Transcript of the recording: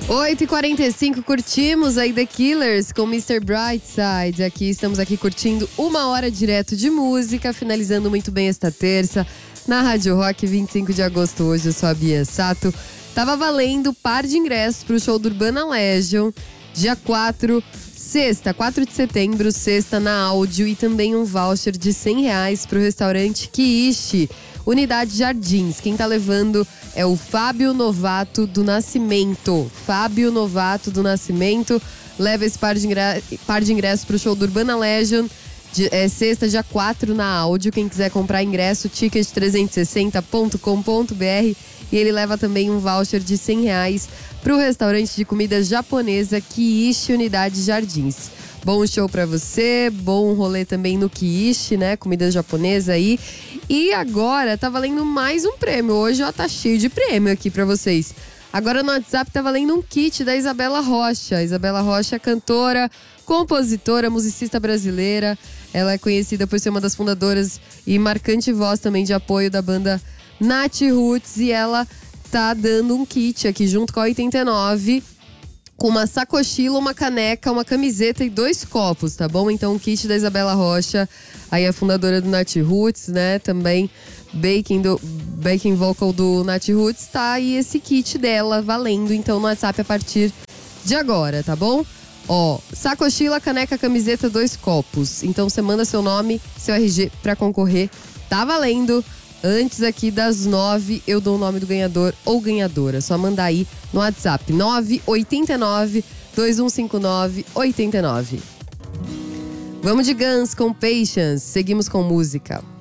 8h45, curtimos aí The Killers com Mr. Brightside. Estamos aqui curtindo 1 hora direto de música, finalizando muito bem esta terça na Rádio Rock, 25 de agosto. Hoje eu sou a Bia Sato. Tava valendo par de ingressos pro show do Urbana Legion, dia 4, sexta, 4 de setembro, sexta na Áudio, e também um voucher de R$100 pro restaurante Kiishi, Unidade Jardins. Quem tá levando é o Fábio Novato do Nascimento. Fábio Novato do Nascimento leva esse par de ingressos pro show do Urbana Legion, sexta, dia 4 na Áudio. Quem quiser comprar ingresso, ticket360.com.br. E ele leva também um voucher de R$100 pro restaurante de comida japonesa Kiishi, Unidade Jardins. Bom show pra você, bom rolê também no Kiishi, né? Comida japonesa aí. E agora tá valendo mais um prêmio. Hoje, ó, tá cheio de prêmio aqui pra vocês. Agora no WhatsApp tá valendo um kit da Isabela Rocha. Isabela Rocha é cantora, compositora, musicista brasileira. Ela é conhecida por ser uma das fundadoras e marcante voz também de apoio da banda Nath Roots. E ela tá dando um kit aqui junto com a 89, com uma sacochila, uma caneca, uma camiseta e 2 copos, tá bom? Então, o kit da Isabela Rocha, aí a fundadora do Nath Roots, né? Também backing vocal do Nath Roots, tá aí esse kit dela valendo, então, no WhatsApp a partir de agora, tá bom? Ó, sacochila, caneca, camiseta, 2 copos. Então, você manda seu nome, seu RG pra concorrer, tá valendo. Antes aqui das 9, eu dou o nome do ganhador ou ganhadora. Só mandar aí no WhatsApp 989-2159-89. Vamos de Guns com Patience. Seguimos com música.